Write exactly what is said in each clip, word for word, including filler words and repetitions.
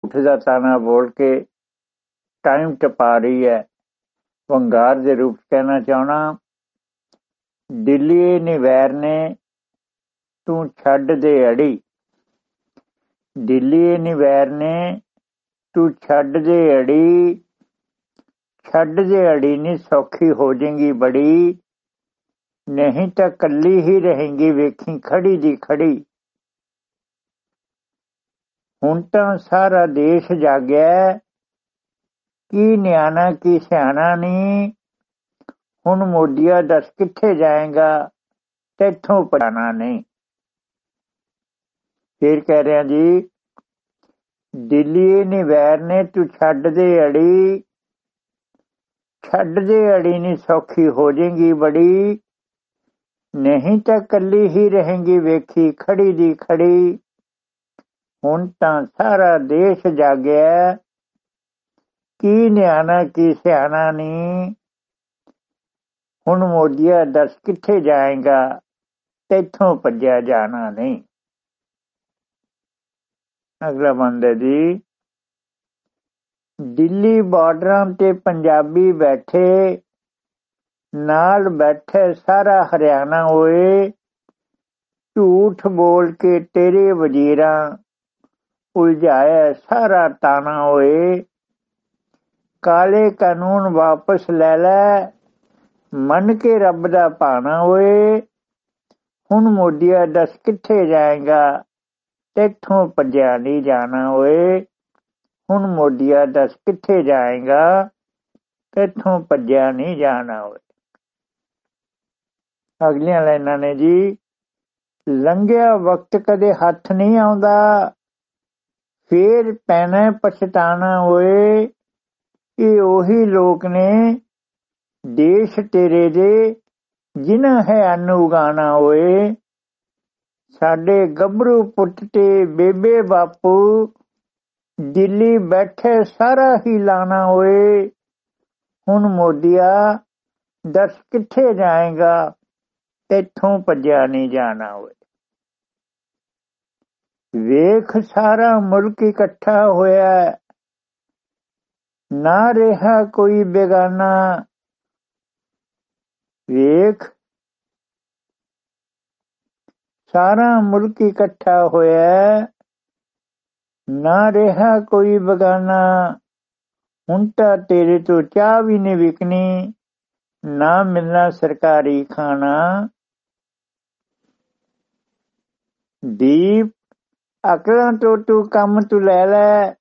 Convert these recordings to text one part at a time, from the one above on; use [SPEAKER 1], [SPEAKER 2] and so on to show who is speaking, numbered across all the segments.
[SPEAKER 1] ਝੂਠ ਦਾ ਤਾਣਾ ਬੋਲ ਕੇ ਟਾਈਮ ਟਪਾ ਰਹੀ ਹੈ। ਵੰਗਾਰ ਦੇ ਰੂਪ ਕਹਿਣਾ ਚਾਹੁੰਦਾ, ਦਿੱਲੀ ਨਿਵੈਰ ਨੇ ਤੂੰ ਛੱਡ ਦੇ ਅੜੀ, ਦਿੱਲੀ ਨਿਵੈਰ ਨੇ ਤੂੰ ਛੱਡ ਦੇ ਅੜੀ, ਛੱਡ ਦੇ ਅੜੀ ਨੀ ਸੌਖੀ ਹੋ ਜਾਏਗੀ ਬੜੀ, ਨਹੀਂ ਤਾਂ ਕੱਲੀ ਹੀ ਰਹੇਗੀ ਵੇਖੀ ਖੜੀ ਦੀ ਖੜੀ। ਹੁਣ ਤਾਂ ਸਾਰਾ ਦੇਸ਼ ਜਾਗਿਆ, ਕੀ ਨਿਆਣਾ ਕੀ ਸਿਆਣਾ ਨੀ, ਹੁਣ ਮੋਦੀਆ ਦੱਸ ਕਿੱਥੇ ਜਾਏਗਾ, ਤੈਥੋਂ ਪੜਾਣਾ ਨਹੀਂ। ਫਿਰ ਕਹਿ ਰਿਹਾ ਜੀ, ਦਿੱਲੀ ਨਿਵੈਰ ਨੇ ਤੂੰ ਛੱਡ ਦੇ ਅੜੀ, ਛੱਡ ਦੇ ਅੜੀ ਨੀ ਸੌਖੀ ਹੋ ਜਾਏਗੀ ਬੜੀ, ਨਹੀਂ ਤਾਂ ਕੱਲੀ ਹੀ ਰਹੇਗੀ ਵੇਖੀ ਖੜੀ ਦੀ ਖੜੀ। ਹੁਣ ਤਾਂ ਸਾਰਾ ਦੇਸ਼ ਜਾਗਿਆ, ਕੀ ਨਿਆਣਾ ਕੀ ਸਿਆਣਾ ਨੀ, ਹੁਣ ਮੋਦੀਆ ਦੱਸ ਕਿੱਥੇ ਜਾਏਗਾ, ਤੈਥੋਂ ਭੱਜਿਆ ਜਾਣਾ ਨਹੀਂ। ਅਗਲਾ ਬੰਦਾ ਜੀ, ਦਿੱਲੀ ਬਾਰਡਰਾਂ ਤੇ ਪੰਜਾਬੀ ਬੈਠੇ, ਨਾਲ ਬੈਠੇ ਸਾਰਾ ਹਰਿਆਣਾ ਹੋਏ, ਝੂਠ ਬੋਲ ਕੇ ਤੇਰੇ ਵਜ਼ੀਰਾਂ ਉਲਝਾਇਆ ਸਾਰਾ ਤਾਣਾ ਹੋਏ, ਕਾਲੇ ਕਾਨੂੰਨ ਵਾਪਸ ਲੈ ਲੈ ਮੰਨ ਕੇ ਰੱਬ ਦਾ ਭਾਣਾ ਹੋਏ, ਹੁਣ ਮੋਦੀਆ ਦੱਸ ਕਿੱਥੇ ਜਾਏਗਾ, ਤੈਥੋਂ ਭੱਜਿਆ ਨਹੀਂ ਜਾਣਾ ਹੋਏ, ਹੁਣ ਮੋਦੀਆ ਦੱਸ ਕਿੱਥੇ ਜਾਏਗਾ, ਤੈਥੋਂ ਭੱਜਿਆ ਨਹੀਂ ਜਾਣਾ ਹੋਏ। ਅਗਲੀਆਂ ਲਾਈਨਾਂ ਨੇ ਜੀ, ਲੰਘਿਆ ਵਕਤ ਕਦੇ ਹੱਥ ਨਹੀਂ ਆਉਂਦਾ, ਫੇਰ ਪੈਣਾ ਪਛਤਾਣਾ ਹੋਏ, ਇਹ ਉਹੀ ਲੋਕ ਨੇ ਦੇਸ਼ ਤੇਰੇ ਦੇ ਜਿਨ੍ਹਾਂ ਹੈ ਅੰਨ ਉਗਾਣਾ ਹੋਏ, ਸਾਡੇ ਗੱਭਰੂ ਪੁੱਤ ਤੇ ਬੇਬੇ ਬਾਪੂ ਦਿੱਲੀ ਬੈਠੇ ਸਾਰਾ ਹੀ ਲਾਣਾ ਹੋਏ, ਹੁਣ ਮੋਦੀਆ ਦੱਸ ਕਿੱਥੇ ਜਾਏਗਾ, ਤੈਥੋਂ ਭੱਜਿਆ ਨਹੀਂ ਜਾਣਾ ਹੋਏ। ਵੇਖ ਸਾਰਾ ਮੁਲਕ ਇਕੱਠਾ ਹੋਇਆ, ਨਾ ਰਿਹਾ ਕੋਈ ਬੇਗਾਨਾ, ਵੇਖ ਸਾਰਾ ਮੁਲਕ ਇਕੱਠਾ ਹੋਇਆ, ਨਾ ਰਿਹਾ ਕੋਈ ਬੇਗਾਨਾ, ਹੁਣ ਤਾਂ ਤੇਰੇ ਤੋਂ ਚਾਹ ਵੀ ਨਹੀਂ ਵਿਕਣੀ, ਨਾ ਮਿਲਣਾ ਸਰਕਾਰੀ ਖਾਣਾ। ਦੀਪ ਅਕਲਾਂ ਤੋਂ ਤੂੰ ਕੰਮ ਤੂੰ ਲੈ ਲੈ,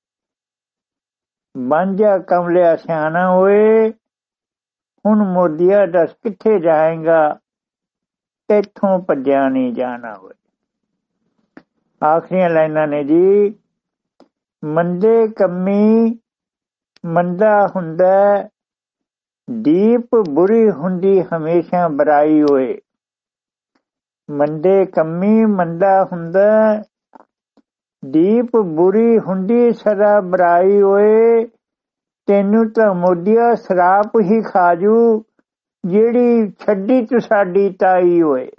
[SPEAKER 1] ਬਣ ਜਾ ਕਮਲਿਆ ਸਿਆਣਾ ਹੋਏ, ਹੁਣ ਮੋਦੀਆ ਦੱਸ ਕਿੱਥੇ ਜਾਏਗਾ, ਤੈਥੋਂ ਭੱਜਿਆ ਨਹੀਂ ਜਾਣਾ ਹੋਏ। ਆਖਰੀਆਂ ਲਾਈਨਾਂ ਨੇ ਜੀ, ਮੰਦੇ ਕੰਮੀ ਮੰਦਾ ਹੁੰਦਾ, ਦੀਪ ਬੁਰੀ ਹੁੰਦੀ ਹਮੇਸ਼ਾ ਬੁਰਾਈ ਹੋਏ, ਮੰਦੇ ਕੰਮੀ ਮੰਦਾ ਹੁੰਦਾ, ਦੀਪ ਬੁਰੀ ਹੁੰਦੀ ਸਦਾ ਬੁਰਾਈ ਹੋਏ, ਤੈਨੂੰ ਤਾਂ ਮੋਦੀਆ ਸ਼ਰਾਪ ਹੀ ਖਾਜੂ, ਜਿਹੜੀ ਛੱਡੀ ਤੂੰ ਸਾਡੀ ਤਾਈ ਹੋਏ।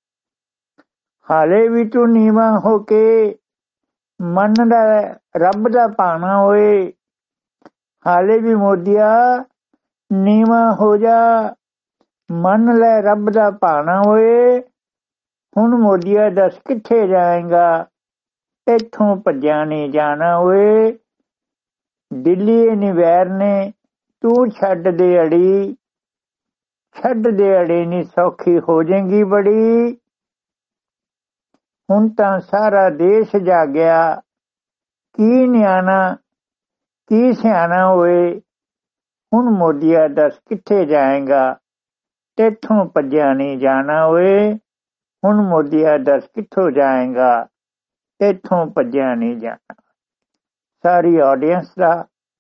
[SPEAKER 1] ਹਾਲੇ ਵੀ ਤੂੰ ਨੀਵਾਂ ਹੋ ਕੇ ਮੰਨਦਾ ਰੱਬ ਦਾ ਭਾਣਾ ਹੋਏ, ਹਾਲੇ ਵੀ ਮੋਦੀਆ ਨੀਵਾਂ ਹੋ ਜਾ, ਮੰਨ ਲੈ ਰੱਬ ਦਾ ਭਾਣਾ ਹੋਏ, ਹੁਣ ਮੋਦੀਆ ਦੱਸ ਕਿੱਥੇ ਜਾਏਗਾ, ਇੱਥੋਂ ਭੱਜਿਆ ਨਹੀਂ ਜਾਣਾ ਹੋਏ। ਦਿੱਲੀ ਨਿਵੈਰ ਨੇ ਤੂੰ ਛੱਡ ਦੇ ਅੜੀ, ਛੱਡ ਦੇ ਅੜੀ ਨੀ ਸੌਖੀ ਹੋ ਜਾਏਗੀ ਬੜੀ, ਹੁਣ ਤਾਂ ਸਾਰਾ ਦੇਸ਼ ਜਾਗਿਆ, ਕੀ ਨਿਆਣਾ ਕੀ ਸਿਆਣਾ ਹੋਏ, ਹੁਣ ਮੋਦੀਆ ਦੱਸ ਕਿੱਥੇ ਜਾਏਗਾ, ਤੈਥੋਂ ਭੱਜਿਆ ਨਹੀਂ ਜਾਣਾ ਹੋਏ, ਹੁਣ ਮੋਦੀਆ ਦੱਸ ਕਿੱਥੋਂ ਜਾਏਗਾ, ਤੈਥੋਂ ਭੱਜਿਆ ਨਹੀਂ ਜਾਣਾ। ਸਾਰੀ ਆਡੀਅנס ਦਾ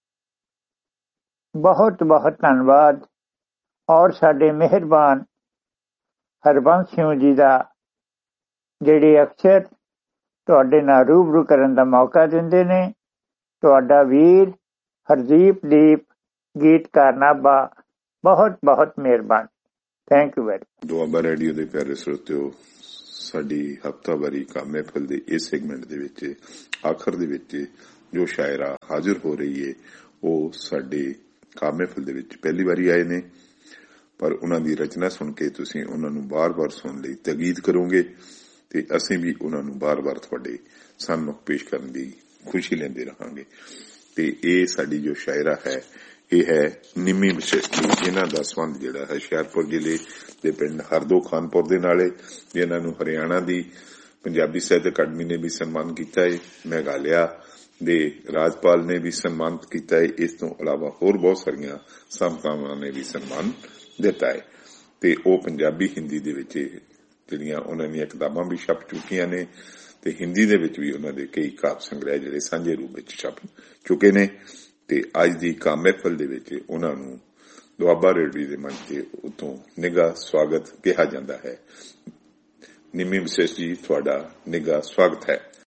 [SPEAKER 1] ਬਹੁਤ ਬਹੁਤ ਧੰਨਵਾਦ, ਔਰ ਸਾਡੇ ਮਿਹਰਬਾਨ ਹਰਬੰਸ ਸਿੰਘ ਜੀ ਦਾ ਜਿਹੜੇ ਅਕਸਰ ਤੁਹਾਡੇ ਨਾਲ ਰੂਬਰੂ ਕਰਨ ਦਾ ਮੌਕਾ ਦਿੰਦੇ ਨੇ। ਤੁਹਾਡਾ ਵੀਰ ਹਰਦੀਪ ਦੀਪ ਗੀਤਕਾਰ ਨਾਭਾ, ਬਹੁਤ ਬਹੁਤ ਮਿਹਰਬਾਨ। Thank you very.
[SPEAKER 2] Doaba radio ਦੇ ਪਿਆਰੇ ਸਰੋਤਿਓ, ਸਾਡੀ ਹਫ਼ਤਾਵਾਰੀ ਕੰਮ ਮਹਿਫਲ ਦੇ ਇਸ ਸੈਗਮੈਂਟ ਦੇ ਵਿੱਚ ਆਖਰ ਦੇ ਵਿੱਚ ਜੋ ਸ਼ਾਇਰਾ ਹਾਜ਼ਰ ਹੋ ਰਹੀ ਹੈ ਉਹ ਸਾਡੇ ਕਾਵਿ ਮਹਿਫਿਲ ਦੇ ਵਿੱਚ ਪਹਿਲੀ ਵਾਰੀ ਆਏ ਨੇ, ਪਰ ਉਹਨਾਂ ਦੀ ਰਚਨਾ ਸੁਣ ਕੇ ਤੁਸੀਂ ਉਹਨਾਂ ਨੂੰ ਬਾਰ-ਬਾਰ ਸੁਣਨ ਲਈ ਤਾਕੀਦ ਕਰੋਗੇ ਤੇ ਅਸੀਂ ਵੀ ਉਹਨਾਂ ਨੂੰ ਬਾਰ-ਬਾਰ ਤੁਹਾਡੇ ਸਾਹਮਣੇ ਪੇਸ਼ ਕਰਨ ਦੀ ਖੁਸ਼ੀ ਲੈਂਦੇ ਰਹਾਂਗੇ। ਤੇ ਇਹ ਸਾਡੀ ਜੋ ਸ਼ਾਇਰਾ ਹੈ ਇਹ ਹੈ ਨਿੰਮੀ ਵਸ਼ਿਸ਼ਟੀ, ਜਿਨ੍ਹਾਂ ਦਾ ਸੰਬੰਧ ਜਿਹੜਾ ਹੈ ਹੁਸ਼ਿਆਰਪੁਰ ਜ਼ਿਲ੍ਹੇ ਦੇ ਪਿੰਡ ਹਰਦੋ ਖਾਨਪੁਰ ਦੇ ਨਾਲ, ਜਿਨ੍ਹਾਂ ਨੂੰ ਹਰਿਆਣਾ ਦੀ ਪੰਜਾਬੀ ਸਾਹਿਤ ਅਕਾਡਮੀ ਨੇ ਵੀ ਸਨਮਾਨ ਕੀਤਾ ਹੈ, ਮੇਘਾਲਿਆ ਦੇ ਰਾਜਪਾਲ ਨੇ ਵੀ ਸਨਮਾਨਿਤ ਕੀਤਾ ਹੈ, ਇਸ ਤੋਂ ਇਲਾਵਾ ਹੋਰ ਬਹੁਤ ਸਾਰੀਆਂ ਸੰਸਥਾਵਾਂ ਨੇ ਵੀ ਸਨਮਾਨ ਦਿੱਤਾ ਹੈ। ਤੇ ਉਹ ਪੰਜਾਬੀ ਹਿੰਦੀ ਦੇ ਵਿੱਚ ਜਿਹੜੀਆਂ ਉਹਨਾਂ ਦੀਆਂ ਕਿਤਾਬਾਂ ਵੀ ਛਪ ਚੁੱਕੀਆਂ ਨੇ ਤੇ ਹਿੰਦੀ ਦੇ ਵਿੱਚ ਵੀ ਉਹਨਾਂ ਦੇ ਕਈ ਕਾਵਿ ਸੰਗ੍ਰਹਿ ਜਿਹੜੇ ਸਾਂਝੇ ਰੂਪ ਵਿੱਚ ਛਪ ਚੁੱਕੇ ਨੇ। ਤੇ ਅੱਜ ਦੀ ਕਾਵਿ ਮਹਿਫਿਲ ਦੇ ਵਿੱਚ ਉਹਨਾਂ ਨੂੰ ਦੁਆਬਾ ਰੇਡੀਓ ਦੇ ਮੰਚ ਤੇ ਉਤੋਂ ਨਿੱਘਾ ਸਵਾਗਤ ਕਿਹਾ ਜਾਂਦਾ ਹੈ। ਨਿੰਮੀ ਵਿਸ਼ੇਸ਼ ਜੀ, ਤੁਹਾਡਾ ਨਿੱਘਾ ਸਵਾਗਤ ਹੈ।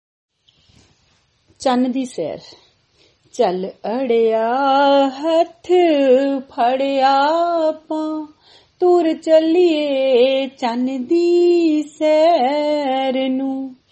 [SPEAKER 3] ਚੰਨ ਦੀ ਸੈਰ। ਚੱਲ ਅੜਿਆ ਹੱਥ ਫੜਿਆ ਆਪਾਂ, ਤੁਰ ਚੱਲੀਏ ਚੰਨ ਦੀ ਸੈਰ ਨੂੰ।